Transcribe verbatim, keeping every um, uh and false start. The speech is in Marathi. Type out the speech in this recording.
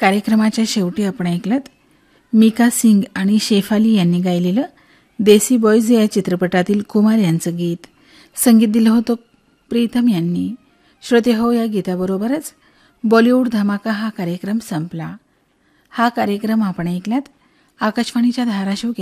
कार्यक्रमाच्या शेवटी आपण ऐकलत मिका सिंग आणि शेफाली यांनी गायलेलं देसी बॉयज या चित्रपटातील कुमार यांचं गीत. संगीत दिलं होतं प्रीतम यांनी. श्रोते हो, या गीताबरोबरच बॉलिवूड धमाका हा कार्यक्रम संपला. हा कार्यक्रम आपण ऐकल्यात आकाशवाणीच्या धाराशिव